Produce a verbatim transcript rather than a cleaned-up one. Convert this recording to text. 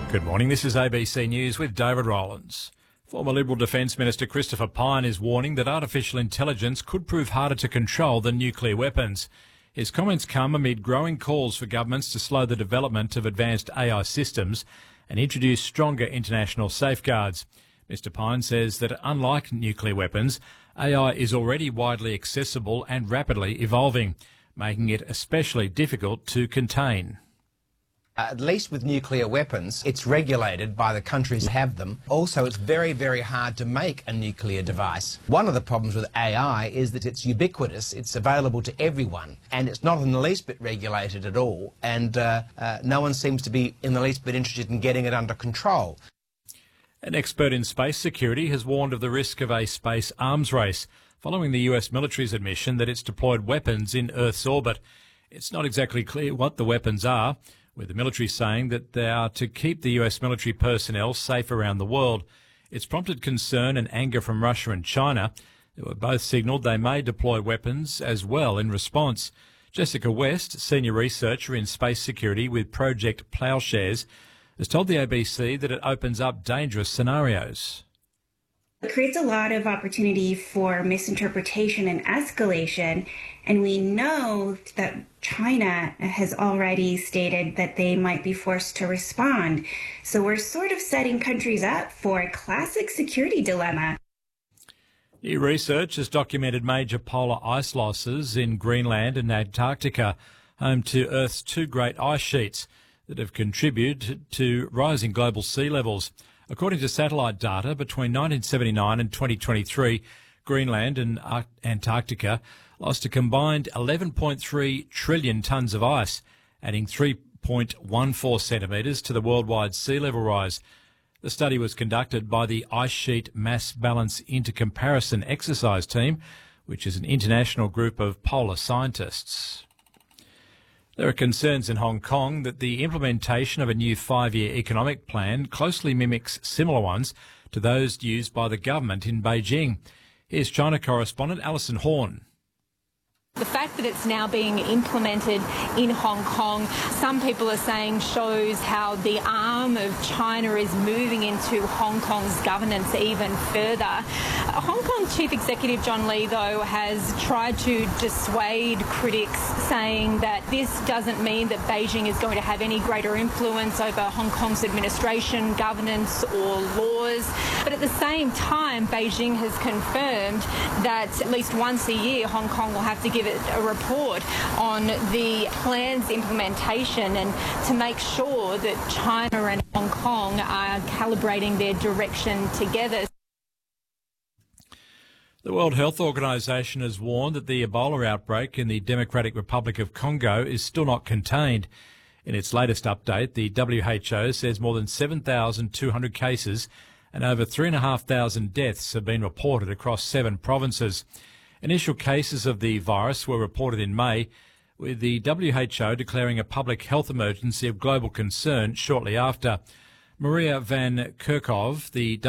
Good morning, this is A B C News with David Rowlands. Former Liberal Defence Minister Christopher Pyne is warning that artificial intelligence could prove harder to control than nuclear weapons. His comments come amid growing calls for governments to slow the development of advanced A I systems and introduce stronger international safeguards. Mister Pyne says that unlike nuclear weapons, A I is already widely accessible and rapidly evolving, making it especially difficult to contain. Uh, at least with nuclear weapons, it's regulated by the countries that have them. Also, it's very, very hard to make a nuclear device. One of the problems with A I is that it's ubiquitous, it's available to everyone, and it's not in the least bit regulated at all, and uh, uh, no one seems to be in the least bit interested in getting it under control. An expert in space security has warned of the risk of a space arms race following the U S military's admission that it's deployed weapons in Earth's orbit. It's not exactly clear what the weapons are, with the military saying that they are to keep the U S military personnel safe around the world. It's prompted concern and anger from Russia and China, who have both signalled they may deploy weapons as well in response. Jessica West, senior researcher in space security with Project Ploughshares, has told the A B C that it opens up dangerous scenarios. It creates a lot of opportunity for misinterpretation and escalation, and we know that China has already stated that they might be forced to respond. So we're sort of setting countries up for a classic security dilemma. New research has documented major polar ice losses in Greenland and Antarctica, home to Earth's two great ice sheets that have contributed to rising global sea levels. According to satellite data, between nineteen seventy-nine and twenty twenty-three, Greenland and Antarctica lost a combined eleven point three trillion tonnes of ice, adding three point one four centimetres to the worldwide sea level rise. The study was conducted by the Ice Sheet Mass Balance Intercomparison Exercise Team, which is an international group of polar scientists. There are concerns in Hong Kong that the implementation of a new five-year economic plan closely mimics similar ones to those used by the government in Beijing. Here's China correspondent Alison Horn. The fact that it's now being implemented in Hong Kong, some people are saying shows how the arm of China is moving into Hong Kong's governance even further. Hong Kong Chief Executive John Lee, though, has tried to dissuade critics, saying that this doesn't mean that Beijing is going to have any greater influence over Hong Kong's administration, governance or laws. But at the same time, Beijing has confirmed that at least once a year Hong Kong will have to give a report on the plan's implementation and to make sure that China and Hong Kong are calibrating their direction together. The World Health Organization has warned that the Ebola outbreak in the Democratic Republic of Congo is still not contained. In its latest update, the W H O says more than seven thousand two hundred cases and over three thousand five hundred deaths have been reported across seven provinces. Initial cases of the virus were reported in May, with the W H O declaring a public health emergency of global concern shortly after. Maria Van Kerkhove, the